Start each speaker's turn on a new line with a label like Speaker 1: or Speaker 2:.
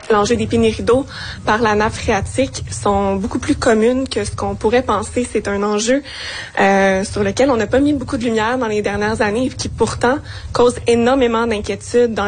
Speaker 1: L'enjeu des pénuries d'eau par la nappe phréatique sont beaucoup plus communes que ce qu'on pourrait penser. C'est un enjeu sur lequel on n'a pas mis beaucoup de lumière dans les dernières années et qui pourtant cause énormément d'inquiétudes dans